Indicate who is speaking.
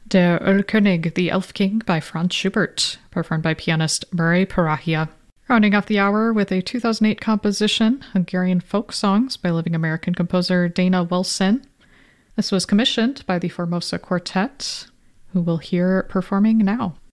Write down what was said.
Speaker 1: Der Erlkönig, the Elf King by Franz Schubert, performed by pianist Murray Parahia. Rounding off the hour with a 2008 composition, Hungarian Folk Songs by living American composer Dana Wilson. This was commissioned by the Formosa Quartet, who we'll hear performing now.